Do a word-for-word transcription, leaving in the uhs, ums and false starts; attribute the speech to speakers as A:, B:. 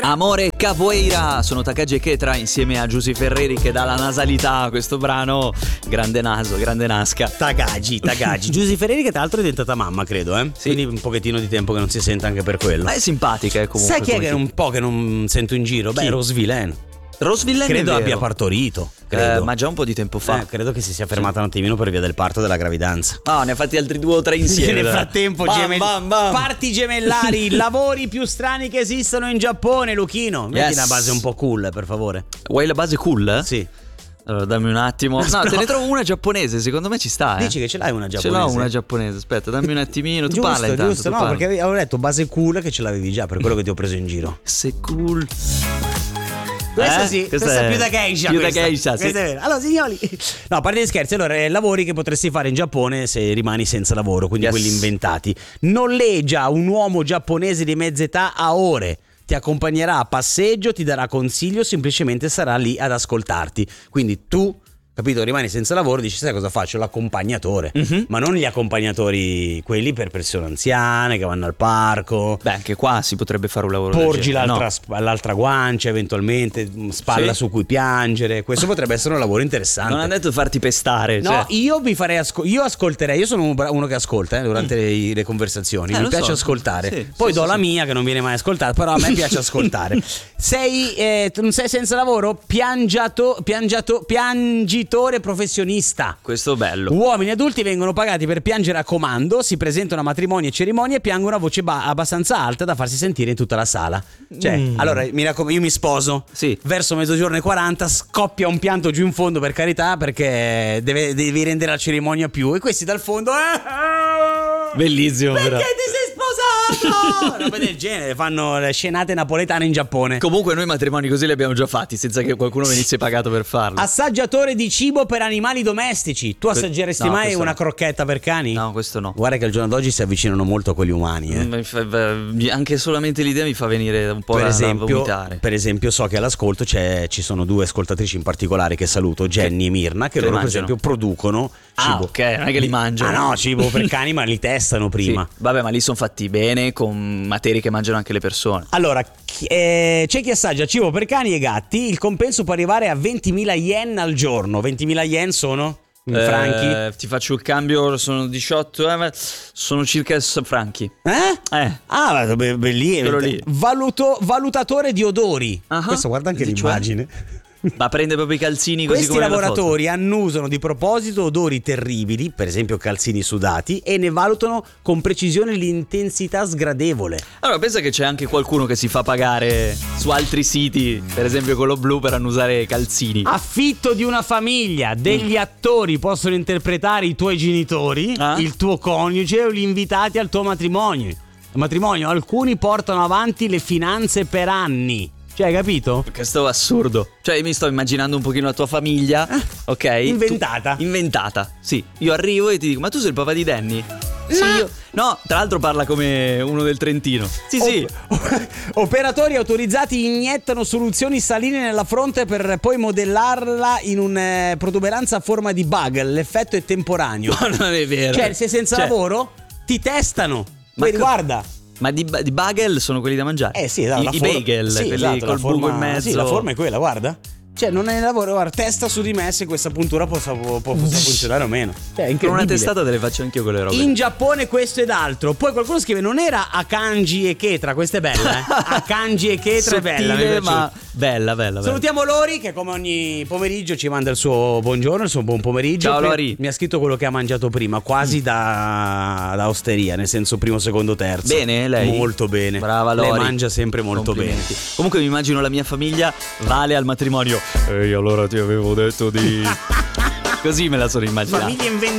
A: Amore Capoeira, sono Takagi e Ketra insieme a Giusy Ferreri che dà la nasalità a questo brano. Grande naso, grande nasca.
B: Takagi, Takagi. Giusy Ferreri che tra l'altro è diventata mamma, credo, eh?
A: Sì.
B: Quindi un pochettino di tempo che non si sente anche per quello.
A: Ma è simpatica, eh, comunque.
B: Sai chi è
A: come
B: che è
A: ti-
B: un po' che non sento in giro? Beh,
A: Chi?
B: Rose Villain.
A: Rose Villain è
B: Credo
A: vero.
B: abbia partorito. Credo.
A: Eh, ma già un po' di tempo fa.
B: Eh, credo che si sia fermata un attimino per via del parto della gravidanza.
A: Ah, ne ha fatti altri due o tre insieme.
B: Nel
A: dai.
B: frattempo,
A: Bam,
B: gemell-
A: bam, bam.
B: parti gemellari, lavori più strani che esistono in Giappone, Luchino. Metti
A: Yes.
B: una base un po' cool, per favore.
A: Vuoi la base cool?
B: Sì.
A: Allora, dammi un attimo. No,
B: No.
A: te ne trovo una giapponese, secondo me ci sta, eh.
B: Dici che ce l'hai una
A: Ce
B: giapponese?
A: l'ho una giapponese, aspetta, dammi un attimino. Tu
B: Giusto,
A: parla intanto.
B: giusto,
A: tu
B: no,
A: parla.
B: perché avevo letto base cool che ce l'avevi già, per quello che ti ho preso in giro.
A: Se cool.
B: Questa
A: Eh?
B: sì,
A: Questa
B: questa,
A: è
B: è più da geisha.
A: più da
B: questa.
A: geisha, sì.
B: Questa è vera. Allora, signori, no, a parte gli scherzi, allora, eh, lavori che potresti fare in Giappone se rimani senza lavoro, quindi
A: Yes.
B: quelli inventati. Noleggia un uomo giapponese di mezza età a ore. Ti accompagnerà a passeggio, ti darà consiglio, semplicemente sarà lì ad ascoltarti. Quindi tu, capito, rimani senza lavoro, dici sai cosa faccio? L'accompagnatore.
A: Mhm.
B: Ma non gli accompagnatori, quelli per persone anziane che vanno al parco.
A: Beh, anche qua si potrebbe fare un lavoro del
B: Porgi
A: genere,
B: l'altra,
A: no?
B: sp- l'altra guancia, eventualmente mh, spalla
A: Sì.
B: su cui piangere. Questo potrebbe essere un lavoro interessante.
A: Non ha detto farti pestare.
B: No,
A: cioè.
B: io mi farei asco- io ascolterei. Io sono un bra- uno che ascolta eh, durante le, le conversazioni.
A: Eh,
B: mi
A: lo
B: piace
A: so.
B: ascoltare.
A: Sì,
B: Poi
A: sì,
B: do
A: sì,
B: la
A: sì.
B: mia che non viene mai ascoltata. Però a me piace ascoltare. Sei, eh, tu non sei senza lavoro? Piangiato, piangiato, piangitore professionista.
A: Questo bello.
B: Uomini adulti vengono pagati per piangere a comando, si presentano a matrimoni e cerimonie e piangono a voce ba- abbastanza alta da farsi sentire in tutta la sala. Cioè,
A: Mm.
B: allora, mi raccom- io mi sposo,
A: Sì.
B: verso mezzogiorno e quaranta scoppia un pianto giù in fondo, per carità, perché deve- devi rendere la cerimonia più. E questi dal fondo... "Eh,
A: Bellissimo,
B: perché
A: però.
B: ti sei sposato? Roba del genere, fanno le scenate napoletane in Giappone.
A: Comunque noi matrimoni così li abbiamo già fatti, senza che qualcuno venisse pagato per farlo.
B: Assaggiatore di cibo per animali domestici. Tu assaggeresti
A: no,
B: mai
A: questo
B: una
A: no.
B: crocchetta per cani?
A: No, questo no.
B: Guarda che al giorno d'oggi si avvicinano molto a quelli umani. Eh.
A: Mi fa- mi- anche solamente l'idea mi fa venire un po'
B: Per
A: da, da
B: esempio,
A: vomitare.
B: per esempio, so che all'ascolto c'è, ci sono due ascoltatrici in particolare che saluto, Jenny e Mirna, che
A: che
B: loro per
A: mangiano.
B: esempio producono
A: Ah,
B: cibo.
A: ok, non è che li mangiano.
B: Ah no, cibo per cani, ma li testano prima.
A: Sì, vabbè, ma lì sono fatti bene con materie che mangiano anche le persone.
B: Allora, chi- eh, c'è chi assaggia cibo per cani e gatti, il compenso può arrivare a ventimila yen al giorno. ventimila yen sono? In
A: Eh,
B: franchi?
A: Ti faccio il cambio, sono diciotto, eh, ma sono circa s- franchi.
B: Eh?
A: Eh.
B: Ah, ma be- belli-
A: Quello lì.
B: Valuto- valutatore di odori.
A: Ah.
B: Questo guarda anche
A: Cioè?
B: l'immagine.
A: Ma prende proprio i calzini così
B: Questi
A: come nella
B: lavoratori annusano di proposito odori terribili, per esempio calzini sudati, e ne valutano con precisione l'intensità sgradevole.
A: foto. Allora, pensa che c'è anche qualcuno che si fa pagare su altri siti, per esempio quello blu, per annusare calzini.
B: Affitto di una famiglia, degli attori possono interpretare i tuoi genitori,
A: Ah.
B: il tuo coniuge o gli invitati al tuo matrimonio. Matrimonio, alcuni portano avanti le finanze per anni. Cioè, hai capito?
A: Questo è assurdo. Cioè, mi sto immaginando un pochino la tua famiglia, ok?
B: Inventata.
A: Tu- inventata, sì. Io arrivo e ti dico, ma tu sei il papà di Danny? Sì, io. No, tra l'altro parla come uno del Trentino. Sì, sì.
B: Op- operatori autorizzati iniettano soluzioni saline nella fronte per poi modellarla in una protuberanza a forma di bug. L'effetto è temporaneo.
A: Ma non è vero.
B: Cioè, se sei senza
A: Cioè,
B: lavoro, ti testano.
A: Ma
B: Vedi,
A: co-
B: guarda.
A: Ma di, di bagel sono quelli da mangiare?
B: Eh sì, esatto,
A: I,
B: la
A: i
B: for-
A: bagel,
B: sì,
A: quelli
B: esatto,
A: col
B: la
A: buco in
B: forma-
A: mezzo.
B: Sì, la forma è quella, guarda. Cioè, non è lavoro, guarda, testa su di me se questa puntura possa, può, possa funzionare o meno. Cioè, è
A: Con una
B: incredibile.
A: testata te le faccio anch'io quelle robe.
B: In Giappone questo ed altro. Poi qualcuno scrive non era Akanji e Ketra. Questa è bella, eh. Akanji e Ketra è bella, mi è
A: Sottile,
B: piaciuta.
A: ma bella, bella, bella.
B: Salutiamo Lori che come ogni pomeriggio ci manda il suo buongiorno, il suo buon pomeriggio.
A: Ciao,
B: Mi-
A: Lori.
B: Mi ha scritto quello che ha mangiato prima, quasi da, da osteria, nel senso primo, secondo, terzo.
A: Bene, lei?
B: Molto bene.
A: Brava Lori.
B: Lei mangia sempre molto bene.
A: Complimenti. Comunque mi immagino la mia famiglia Vale al matrimonio. Ehi, allora ti avevo detto di... Così me la sono immaginata.
B: Famiglie invent-